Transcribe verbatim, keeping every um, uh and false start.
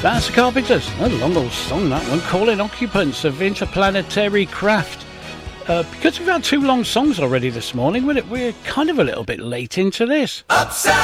That's the Carpenters. A long old song, that one. Calling Occupants of Interplanetary Craft. Uh, because we've had two long songs already this morning, we're, we're kind of a little bit late into this. Upside